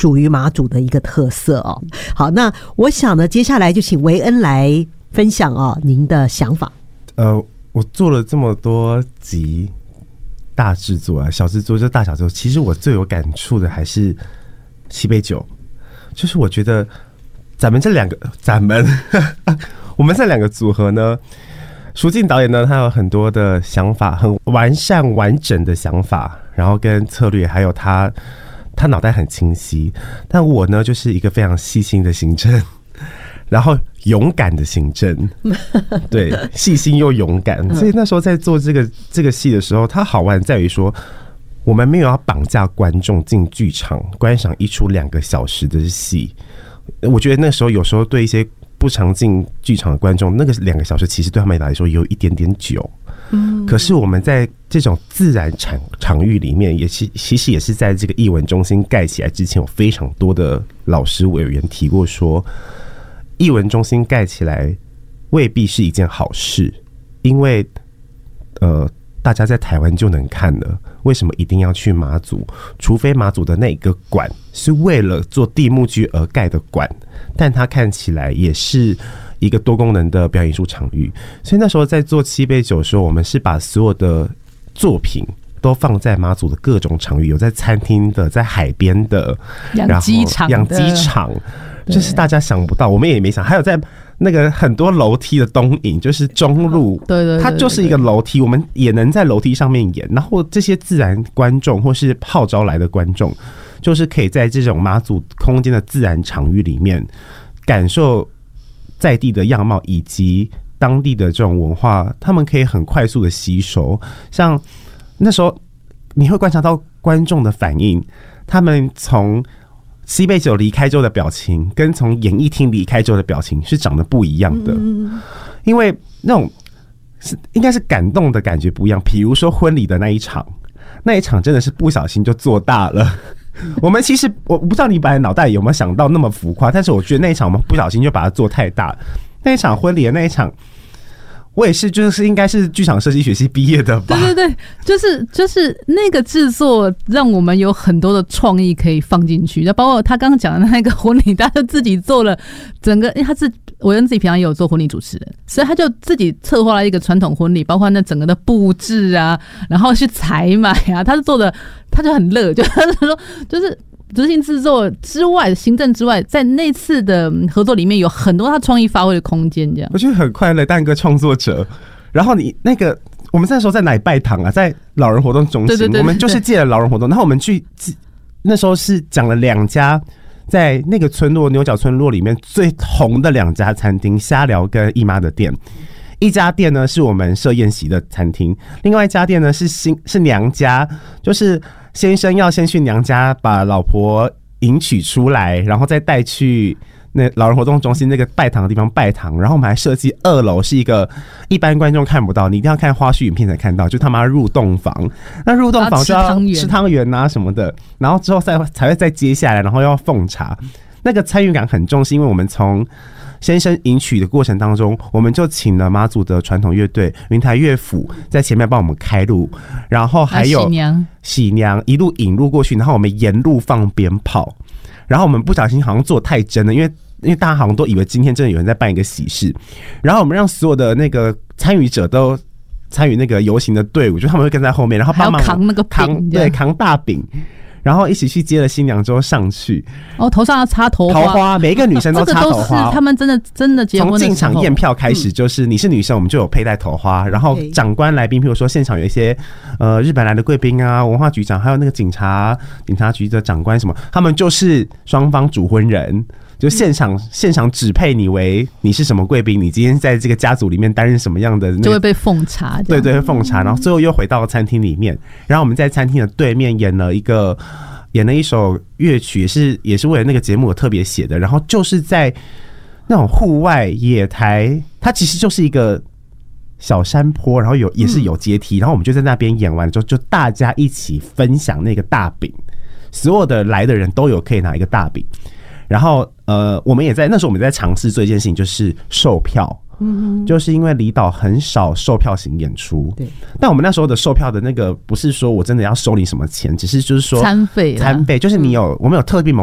属于马祖的一个特色哦。好，那我想呢，接下来就请维恩来分享您的想法。 我做了这么多集大制作啊，小制作就大小制作，其实我最有感触的还是7杯酒，就是我觉得我们这两个组合呢，舒静导演呢，他有很多的想法，很完善完整的想法，然后跟策略，还有他脑袋很清晰，但我呢就是一个非常细心的行政，然后勇敢的行政，对，细心又勇敢，所以那时候在做这个戏的时候，它好玩在于说，我们没有要绑架观众进剧场观赏一出2个小时的戏。我觉得那时候有时候对一些不常进剧场的观众，那个2个小时其实对他们来说有一点点久。可是我们在这种自然场域里面，其实也是在这个艺文中心盖起来之前，有非常多的老师委员提过说，艺文中心盖起来未必是一件好事，因为大家在台湾就能看了，为什么一定要去马祖？除非马祖的那个馆是为了做地幕剧而盖的馆，但它看起来也是一个多功能的表演艺术场域。所以那时候在做7杯酒的时候，我们是把所有的作品都放在马祖的各种场域，有在餐厅的，在海边的， 养鸡场， 就是大家想不到，我们也没想，还有在那个很多楼梯的东引，就是中路， 对， 它就是一个楼梯，我们也能在楼梯上面演。然后这些自然观众或是号召来的观众，就是可以在这种马祖空间的自然场域里面，感受在地的样貌以及当地的这种文化，他们可以很快速的吸收。像那时候你会观察到观众的反应，他们从7杯酒离开之后的表情跟从演艺厅离开之后的表情是长得不一样的，因为那种应该是感动的感觉不一样。比如说婚礼的那一场真的是不小心就做大了。我们其实我不知道你本来脑袋有没有想到那么浮夸，但是我觉得那一场我们不小心就把它做太大。那一场婚礼的那一场，我也是，就是应该是剧场设计学系毕业的吧？ 对，就是那个制作让我们有很多的创意可以放进去，包括他刚刚讲的那个婚礼，他就自己做了整个，因为他是我跟自己平常也有做婚礼主持人，所以他就自己策划了一个传统婚礼，包括那整个的布置啊，然后去采买啊，他是做的，他就很乐，就是说就是执行制作之外，行政之外，在那次的合作里面有很多他创意发挥的空间，这样我觉得很快乐。当一个创作者，然后你那个我们那时候在哪里拜堂啊？在老人活动中心， 对， 我们就是借了老人活动，然后我们去那时候是讲了2家在那个村落牛角村落里面最红的2家餐厅，虾寮跟姨妈的店。一家店呢是我们设宴席的餐厅，另外一家店呢是娘家，就是先生要先去娘家把老婆迎娶出来，然后再带去那老人活动中心那个拜堂的地方拜堂。然后我们还设计2楼是一个一般观众看不到，你一定要看花絮影片才看到，就他妈入洞房。那入洞房就要吃汤圆啊什么的，然后之后才会再接下来，然后要奉茶。那个参与感很重，是因为我们从先生迎娶的过程当中，我们就请了马祖的传统乐队云台乐府在前面帮我们开路，然后还有喜娘一路引路过去，然后我们沿路放鞭炮，然后我们不小心好像做太真了，因为大家好像都以为今天真的有人在办一个喜事，然后我们让所有的那个参与者都参与那个游行的队伍，就他们会跟在后面，然后帮忙扛那个饼， 对，扛大饼。然后一起去接了新娘之后上去， 头上要插头花， 每一个女生都插头花， 这个都是他们真的结婚的时候。 从进场验票开始，就是你是女生，我们就有佩戴头花，然后长官来宾，譬如说现场有一些日本来的贵宾啊，文化局长，还有那个警察局的长官什么，他们就是双方主婚人。就现场指配你为你是什么贵宾，你今天在这个家族里面担任什么样的， 就会被奉茶。 对，会奉茶，然后最后又回到餐厅里面，然后我们在餐厅的对面演了一首乐曲，也是为了那个节目有特别写的，然后就是在那种户外野台，它其实就是一个小山坡，然后也是有阶梯，然后我们就在那边演完之后，就大家一起分享那个大饼，所有的来的人都有可以拿一个大饼。然后我们也在那时候我们在尝试做一件事情，就是售票。就是因为离岛很少售票型演出，对。但我们那时候的售票的那个不是说我真的要收你什么钱，只是就是说餐费，就是我们有特别